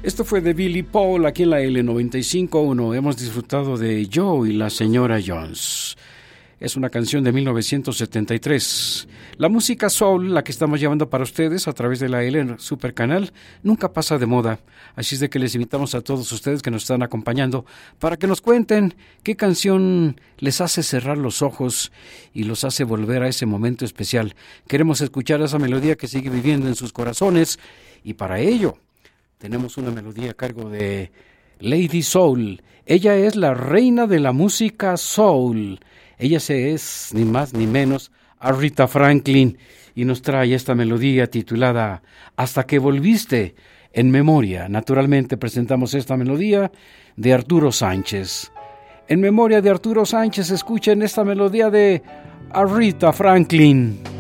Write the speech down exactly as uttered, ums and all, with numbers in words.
Esto fue de Billy Paul aquí en la L noventa y cinco punto uno. Hemos disfrutado de Joe y la señora Jones. Es una canción de mil novecientos setenta y tres. La música soul, la que estamos llevando para ustedes a través de la L Super Canal, nunca pasa de moda. Así es de que les invitamos a todos ustedes que nos están acompañando para que nos cuenten qué canción les hace cerrar los ojos y los hace volver a ese momento especial. Queremos escuchar esa melodía que sigue viviendo en sus corazones y para ello tenemos una melodía a cargo de Lady Soul. Ella es la reina de la música soul. Ella se es ni más ni menos Aretha Franklin y nos trae esta melodía titulada Hasta que volviste en memoria. Naturalmente presentamos esta melodía de Arturo Sánchez. En memoria de Arturo Sánchez, escuchen esta melodía de Aretha Franklin.